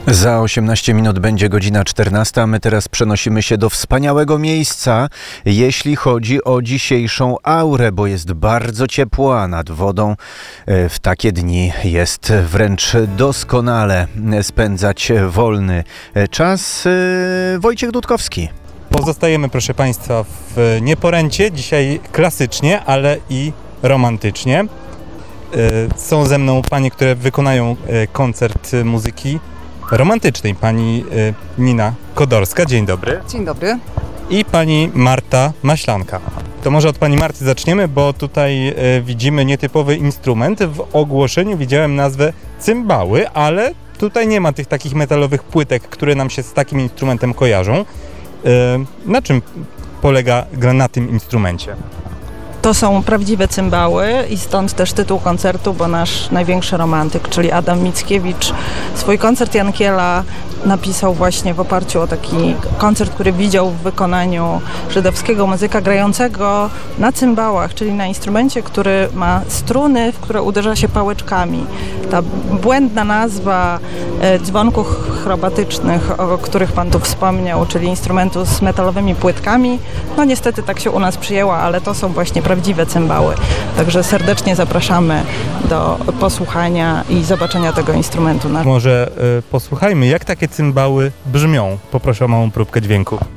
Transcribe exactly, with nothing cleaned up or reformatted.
Za osiemnaście minut będzie godzina czternasta, a my teraz przenosimy się do wspaniałego miejsca, jeśli chodzi o dzisiejszą aurę, bo jest bardzo ciepło, a nad wodą w takie dni jest wręcz doskonale spędzać wolny czas. Wojciech Dudkowski. Pozostajemy, proszę Państwa, w Nieporęcie, dzisiaj klasycznie, ale i romantycznie. Są ze mną panie, które wykonają koncert muzyki romantycznej. Pani Nina Kodorska, dzień dobry. Dzień dobry. I pani Marta Maślanka. To może od pani Marty zaczniemy, bo tutaj widzimy nietypowy instrument. W ogłoszeniu widziałem nazwę cymbały, ale tutaj nie ma tych takich metalowych płytek, które nam się z takim instrumentem kojarzą. Na czym polega gra na tym instrumencie? To są prawdziwe cymbały i stąd też tytuł koncertu, bo nasz największy romantyk, czyli Adam Mickiewicz, swój koncert Jankiela napisał właśnie w oparciu o taki koncert, który widział w wykonaniu żydowskiego muzyka grającego na cymbałach, czyli na instrumencie, który ma struny, w które uderza się pałeczkami. Ta błędna nazwa e, dzwonków chromatycznych, o których Pan tu wspomniał, czyli instrumentu z metalowymi płytkami, no niestety tak się u nas przyjęła, ale to są właśnie prawdziwe cymbały. Także serdecznie zapraszamy do posłuchania i zobaczenia tego instrumentu. Może y, posłuchajmy, jak takie cymbały brzmią. Poproszę o małą próbkę dźwięku.